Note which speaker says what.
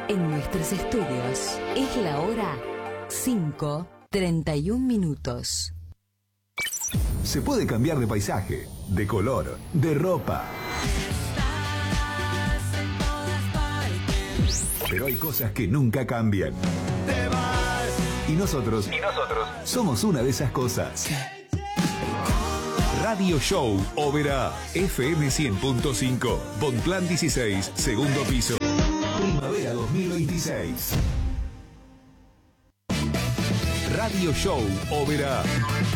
Speaker 1: En nuestros estudios es la hora 5:31.
Speaker 2: Se puede cambiar de paisaje, de color, de ropa. Pero hay cosas que nunca cambian. Te vas. Y nosotros somos una de esas cosas. Radio Show Oberá, FM 100.5, Bonplan 16, segundo piso. Primavera 2026. Radio Show Oberá.